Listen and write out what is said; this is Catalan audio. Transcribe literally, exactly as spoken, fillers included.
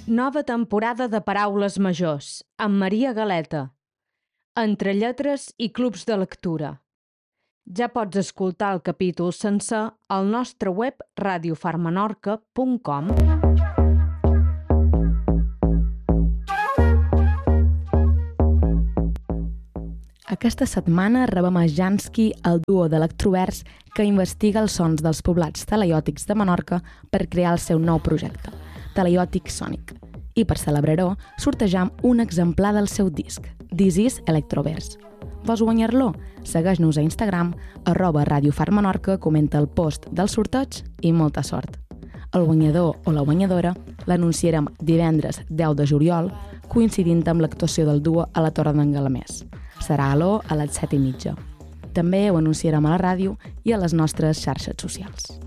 Nova temporada de Paraules Majors, amb Maria Galeta. Entre lletres i clubs de lectura. Ja pots escoltar el capítol sencer al nostre web radio far menorca punt com. Aquesta setmana rebem a Jansky, el duo d'electroverts que investiga els sons dels poblats talaiòtics de Menorca per crear el seu nou projecte, Talaiòtic Sònic. I per celebrar-ho, sortejam un exemplar del seu disc, This is Electroverts. Vols guanyar-lo? Segueix-nos a Instagram, arroba Radio Far Menorca, comenta el post del sorteig i molta sort. El guanyador o la guanyadora l'anunciarem divendres deu de juliol, coincidint amb l'actuació del duo a la Torre d'en Galamés. Serà a l'O a les set i mitja. També ho anunciarem a la ràdio i a les nostres xarxes socials.